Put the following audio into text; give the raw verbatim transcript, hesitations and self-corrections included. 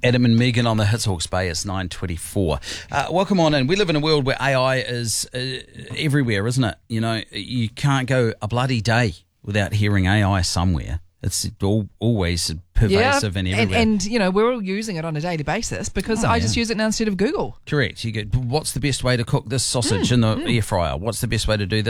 Adam and Megan on the Hits Hawke's Bay. It's nine twenty-four. Uh, welcome on in. We live in a world where A I is uh, everywhere, isn't it? You know, you can't go a bloody day without hearing A I somewhere. It's all, always pervasive yeah, and and, everywhere. and, you know, we're all using it on a daily basis because Oh, I yeah. just use it now instead of Google. Correct. You go, what's the best way to cook this sausage Mm, in the mm. air fryer? What's the best way to do this?